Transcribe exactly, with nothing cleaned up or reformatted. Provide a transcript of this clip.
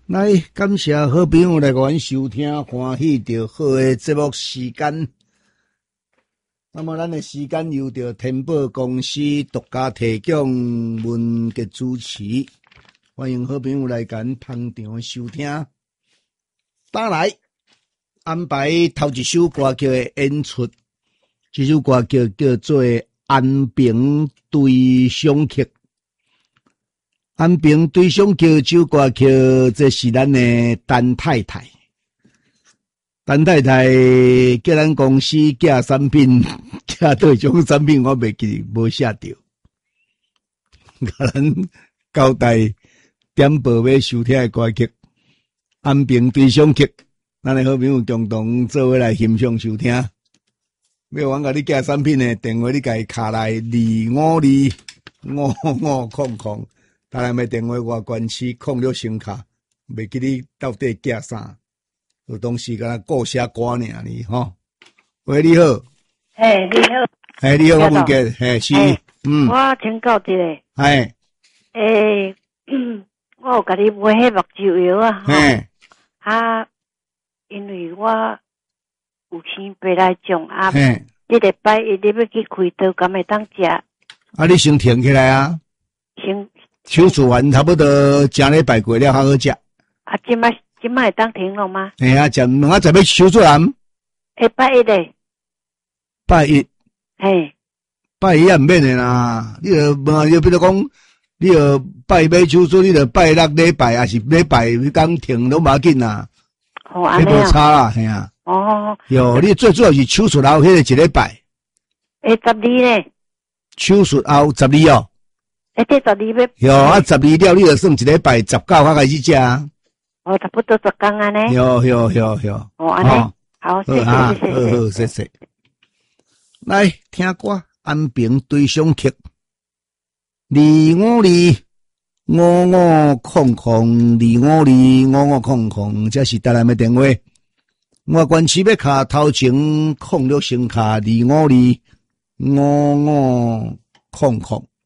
来，感谢好朋友来阮收听，欢喜着好诶节目时间。那么，咱诶时间由着天宝公司独家提供，文杰主持。欢迎好朋友来咱捧场收听。打来安排头一首歌曲诶演出，这首歌曲叫做《安平对上曲》。安平对上曲这首歌曲，这是咱诶陈太太。陈太太叫咱公司寄产品，寄对种产品我袂记无写着，甲咱交代点播要收听的歌曲《安平对上曲》，咱的好朋友共同做伙来欣赏收听。要阮甲你寄产品的电话，你家卡来二五二五五空空，台南的电话外关区空了声卡，袂记你到底寄啥。有当时敢若顾写歌尔呢，吼。喂，你好。 嘿，你好。 嘿，你好，我问过，嘿，是，嗯。 我请教一下。 嘿。 诶，我有甲你买迄目睭药啊。嘿。啊，因为我有生白内障啊。嘿。这礼拜一你要去开刀，敢会当食？ 啊，你先停起来啊。 先。 手术完差不多一礼拜过了，还好食。 啊，今摆。今麦会当停了吗？ 哎呀，讲两啊，十要手术完。 哎，拜一嘞。 拜一。 嘿。 拜一也唔免的啦，你着无就比如讲，你着拜一要手术，你着拜六礼拜，还是礼拜刚停都无要紧啦。 哦，安尼啊。 无差啦，系啊。 哦。 哟，你最主要是手术后迄个一礼拜。 哎，十二呢？ 手术后十二哦。 哎，这十二要。 哟，啊，十二了，你着算一礼拜十九才开始食。 哦，差不多十天安尼。 有有有有。 哦，安尼。好，谢谢谢谢。 好好谢谢。来听歌，安平对上曲，二五二五五空空，二五二五五空空，这是台南的电话。我关市要卡头前空了声卡，二五二五五空空。